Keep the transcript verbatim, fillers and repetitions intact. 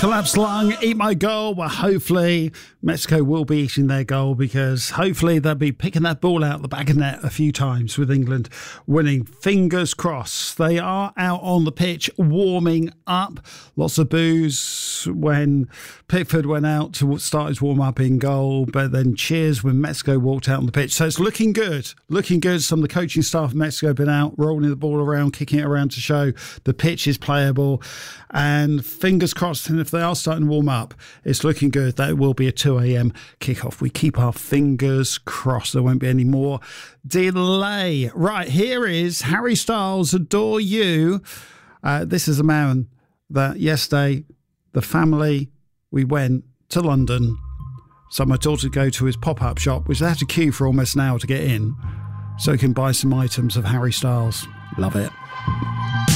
Collapse Lung, Eat My Goal. Well, hopefully Mexico will be eating their goal, because hopefully they'll be picking that ball out the back of net a few times with England winning. Fingers crossed. They are out on the pitch warming up. Lots of boos when Pickford went out to start his warm-up in goal, but then cheers when Mexico walked out on the pitch. So it's looking good. Looking good. Some of the coaching staff of Mexico have been out, rolling the ball around, kicking it around to show the pitch is playable. And fingers crossed, and if they are starting to warm up, it's looking good that it will be a two a.m. kickoff. We keep our fingers crossed. There won't be any more delay. Right, here is Harry Styles, Adore You. Uh, this is a man that yesterday, the family, we went to London. So my daughter go to his pop-up shop, which they had to queue for almost an hour to get in, so he can buy some items of Harry Styles. Love it.